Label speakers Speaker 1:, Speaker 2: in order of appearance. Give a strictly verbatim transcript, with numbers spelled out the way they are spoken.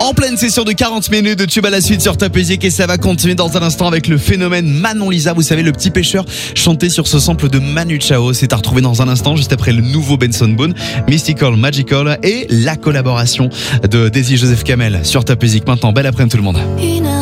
Speaker 1: En pleine session de quarante minutes de tube à la suite sur Top Music et ça va continuer dans un instant avec le phénomène Manon Lisa. Vous savez, le petit pêcheur chanté sur ce sample de Manu Chao. C'est à retrouver dans un instant, juste après le nouveau Benson Boone, Mystical Magical et la collaboration de Daisy Joseph Kamel sur Top Music. Maintenant, belle après-midi tout le monde.